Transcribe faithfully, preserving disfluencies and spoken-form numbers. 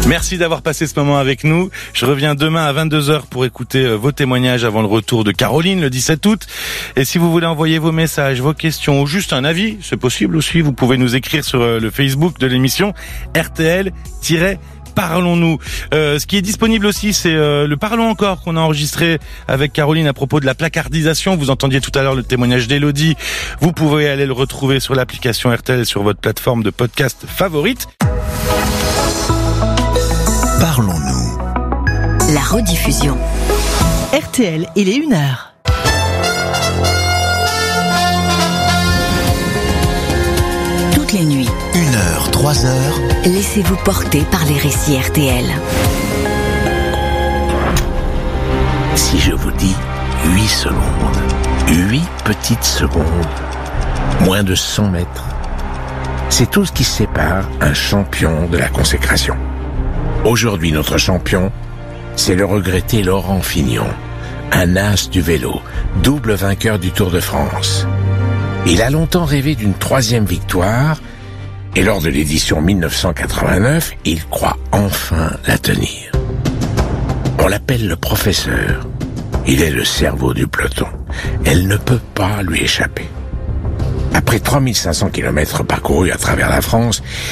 Merci d'avoir passé ce moment avec nous. Je reviens demain à vingt-deux heures pour écouter vos témoignages avant le retour de Caroline le dix-sept août. Et si vous voulez envoyer vos messages, vos questions ou juste un avis, c'est possible aussi, vous pouvez nous écrire sur le Facebook de l'émission R T L-Parlons-nous. Euh, ce qui est disponible aussi, c'est euh, le Parlons encore qu'on a enregistré avec Caroline à propos de la placardisation. Vous entendiez tout à l'heure le témoignage d'Élodie. Vous pouvez aller le retrouver sur l'application R T L sur votre plateforme de podcast favorite. Parlons-nous. La rediffusion. R T L, il est une heure. Toutes les nuits. Une heure, trois heures. Laissez-vous porter par les récits R T L. Si je vous dis huit secondes, huit petites secondes, moins de cent mètres, c'est tout ce qui sépare un champion de la consécration. Aujourd'hui, notre champion, c'est le regretté Laurent Fignon, un as du vélo, double vainqueur du Tour de France. Il a longtemps rêvé d'une troisième victoire, et lors de l'édition mille neuf cent quatre-vingt-neuf, il croit enfin la tenir. On l'appelle le professeur. Il est le cerveau du peloton. Elle ne peut pas lui échapper. Après trois mille cinq cents kilomètres parcourus à travers la France,